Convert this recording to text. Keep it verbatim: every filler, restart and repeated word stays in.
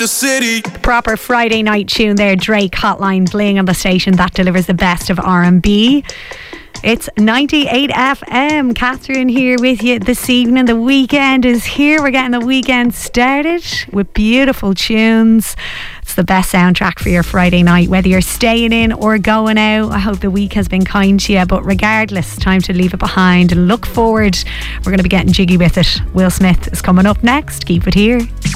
the city. Proper Friday night tune there. Drake, Hotline Bling on the station that delivers the best of R and B. It's ninety-eight F M. Catherine here with you this evening. The weekend is here. We're getting the weekend started with beautiful tunes. It's the best soundtrack for your Friday night, whether you're staying in or going out. I hope the week has been kind to you, but regardless, time to leave it behind and look forward. We're going to be getting jiggy with it. Will Smith is coming up next. Keep it here.